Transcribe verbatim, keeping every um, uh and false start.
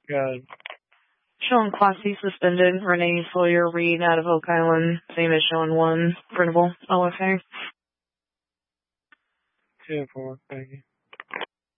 Got it. Showing Class C suspended, Renee Sawyer Reed out of Oak Island, same as showing one, printable, O F A. ten four, thank you.